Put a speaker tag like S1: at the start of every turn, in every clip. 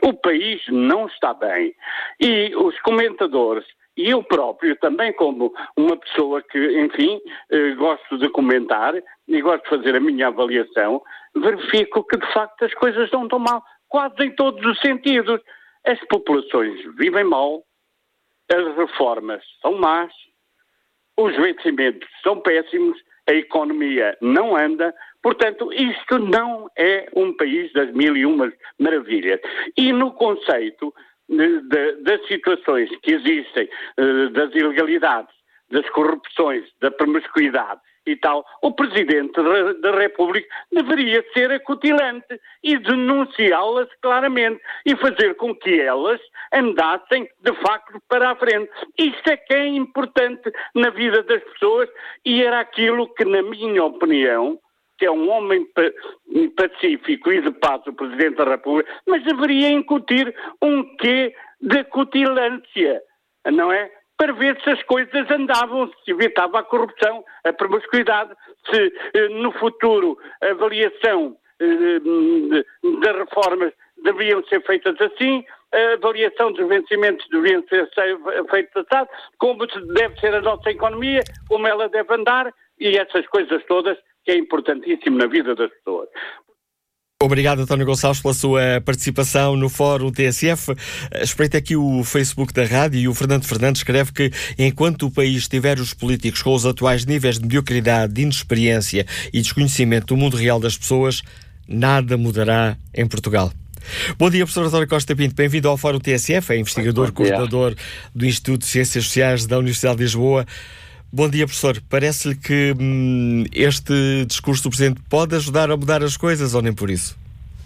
S1: O país não está bem. E os comentadores, e eu próprio também, como uma pessoa que, enfim, gosto de comentar e gosto de fazer a minha avaliação, verifico que, de facto, as coisas não estão mal, quase em todos os sentidos. As populações vivem mal, as reformas são más, os vencimentos são péssimos, a economia não anda. Portanto, isto não é um país das mil e umas maravilhas. E no conceito das situações que existem, das ilegalidades, das corrupções, da promiscuidade e tal, o Presidente da República deveria ser acutilante e denunciá-las claramente e fazer com que elas andassem, de facto, para a frente. Isto é que é importante na vida das pessoas e era aquilo que, na minha opinião, que é um homem pacífico e de paz, o Presidente da República, mas deveria incutir um quê de acutilância, não é? Para ver se as coisas andavam, se evitava a corrupção, a promiscuidade, se no futuro a avaliação das reformas deveriam ser feitas assim, a avaliação dos vencimentos deviam ser feitas assim, como deve ser a nossa economia, como ela deve andar e essas coisas todas que é importantíssimo na vida das pessoas.
S2: Obrigado, António Gonçalves, pela sua participação no Fórum TSF. Espreita aqui o Facebook da rádio e o Fernando Fernandes escreve que enquanto o país tiver os políticos com os atuais níveis de mediocridade, de inexperiência e desconhecimento do mundo real das pessoas, nada mudará em Portugal. Bom dia, professor António Costa Pinto. Bem-vindo ao Fórum TSF, é investigador, coordenador do Instituto de Ciências Sociais da Universidade de Lisboa. Bom dia, professor. Parece-lhe que este discurso do Presidente pode ajudar a mudar as coisas ou nem por isso?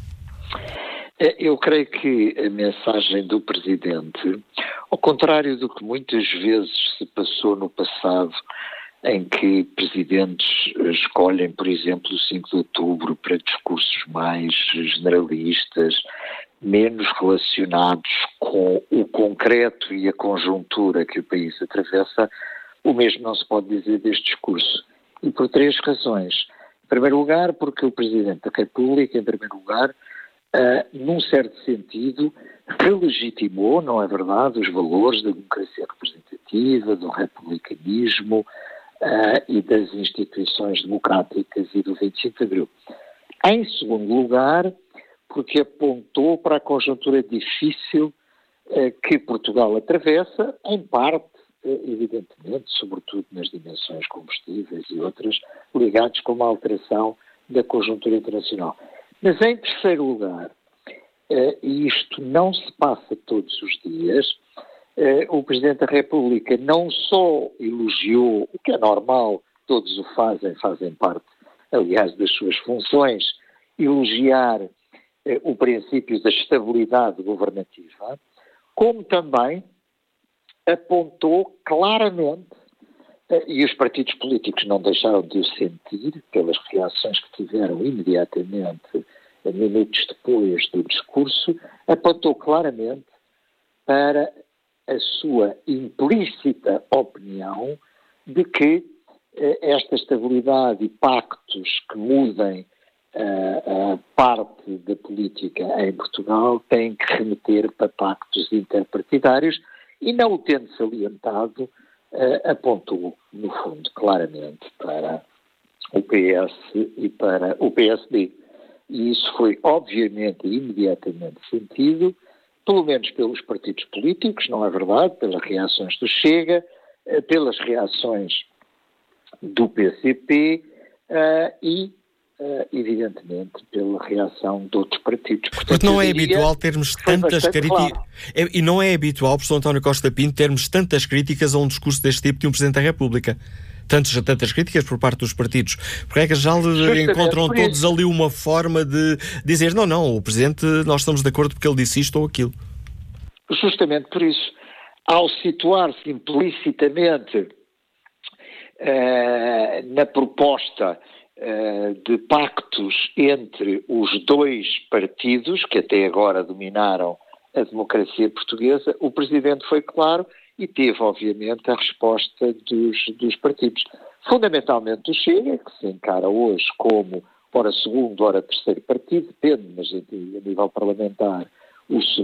S3: Eu creio que a mensagem do Presidente, ao contrário do que muitas vezes se passou no passado, em que presidentes escolhem, por exemplo, o 5 de outubro para discursos mais generalistas, menos relacionados com o concreto e a conjuntura que o país atravessa, o mesmo não se pode dizer deste discurso. E por 3 razões. Em primeiro lugar, porque o Presidente da República, em primeiro lugar, num certo sentido, relegitimou, não é verdade, os valores da democracia representativa, do republicanismo e das instituições democráticas e do 25 de Abril. Em segundo lugar, porque apontou para a conjuntura difícil que Portugal atravessa, em parte, evidentemente, sobretudo nas dimensões combustíveis e outras, ligados com uma alteração da conjuntura internacional. Mas em terceiro lugar, e isto não se passa todos os dias, o Presidente da República não só elogiou, o que é normal, todos o fazem parte, aliás, das suas funções, elogiar o princípio da estabilidade governativa, como também apontou claramente, e os partidos políticos não deixaram de o sentir, pelas reações que tiveram imediatamente, minutos depois do discurso, apontou claramente para a sua implícita opinião de que esta estabilidade e pactos que mudem a parte da política em Portugal têm que remeter para pactos interpartidários e, não o tendo salientado, apontou, no fundo, claramente para o PS e para o PSD. E isso foi, obviamente, e imediatamente sentido, pelo menos pelos partidos políticos, não é verdade? Pelas reações do Chega, pelas reações do PCP e, evidentemente, pela reação de outros partidos. Portanto,
S2: porque não é habitual termos tantas críticas. Claro. E não é habitual, professor António Costa Pinto, termos tantas críticas a um discurso deste tipo de um Presidente da República. Tantas críticas por parte dos partidos. Porque é que já encontram todos ali uma forma de dizer não, o Presidente, nós estamos de acordo porque ele disse isto ou aquilo.
S3: Justamente por isso. Ao situar-se implicitamente na proposta de pactos entre os 2 partidos, que até agora dominaram a democracia portuguesa, o Presidente foi claro e teve, obviamente, a resposta dos partidos. Fundamentalmente do Chega, que se encara hoje como, ora segundo, ora terceiro partido, depende, mas a nível parlamentar, o